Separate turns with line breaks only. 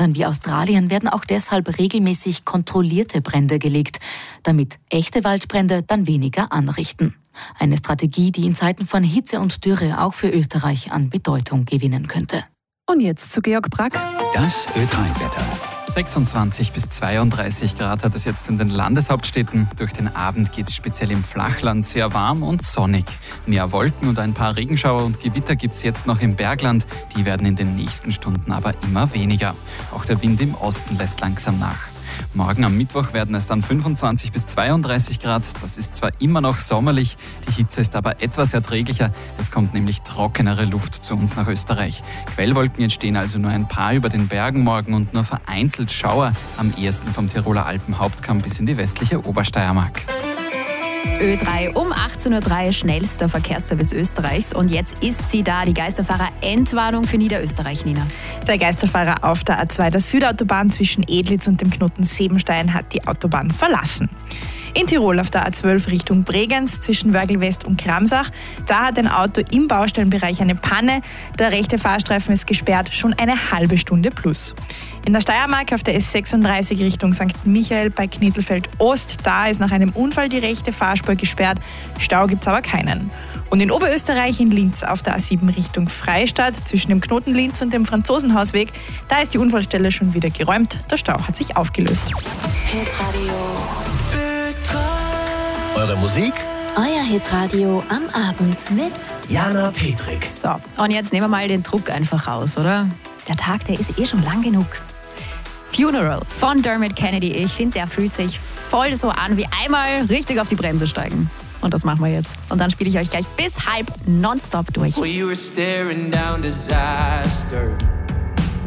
Ländern wie Australien werden auch deshalb regelmäßig kontrollierte Brände gelegt, damit echte Waldbrände dann weniger anrichten. Eine Strategie, die in Zeiten von Hitze und Dürre auch für Österreich an Bedeutung gewinnen könnte.
Und jetzt zu Georg Brack.
Das Ö3-Wetter.
26 bis 32 Grad hat es jetzt in den Landeshauptstädten. Durch den Abend geht es speziell im Flachland sehr warm und sonnig. Mehr Wolken und ein paar Regenschauer und Gewitter gibt es jetzt noch im Bergland. Die werden in den nächsten Stunden aber immer weniger. Auch der Wind im Osten lässt langsam nach. Morgen am Mittwoch werden es dann 25 bis 32 Grad. Das ist zwar immer noch sommerlich, die Hitze ist aber etwas erträglicher. Es kommt nämlich trockenere Luft zu uns nach Österreich. Quellwolken entstehen also nur ein paar über den Bergen morgen und nur vereinzelt Schauer, am ehesten vom Tiroler Alpenhauptkamm bis in die westliche Obersteiermark.
Ö3 um 18.03 Uhr, schnellster Verkehrsservice Österreichs. Und jetzt ist sie da, die Geisterfahrer-Endwarnung für Niederösterreich, Nina.
Der Geisterfahrer auf der A2 der Südautobahn zwischen Edlitz und dem Knoten Sebenstein hat die Autobahn verlassen. In Tirol auf der A12 Richtung Bregenz zwischen Wörgl West und Kramsach. Da hat ein Auto im Baustellenbereich eine Panne. Der rechte Fahrstreifen ist gesperrt, schon eine halbe Stunde plus. In der Steiermark auf der S36 Richtung St. Michael bei Knittelfeld Ost. Da ist nach einem Unfall die rechte Fahrspur gesperrt. Stau gibt's aber keinen. Und in Oberösterreich in Linz auf der A7 Richtung Freistadt zwischen dem Knoten Linz und dem Franzosenhausweg. Da ist die Unfallstelle schon wieder geräumt. Der Stau hat sich aufgelöst.
Hitradio.
Eure Musik?
Euer Hitradio am Abend mit
Jana Petrik.
So, und jetzt nehmen wir mal den Druck einfach raus, oder? Der Tag, der ist schon lang genug. Funeral von Dermot Kennedy. Ich finde, der fühlt sich voll so an, wie einmal richtig auf die Bremse steigen. Und das machen wir jetzt. Und dann spiele ich euch gleich bis halb nonstop durch.
We were staring down disaster.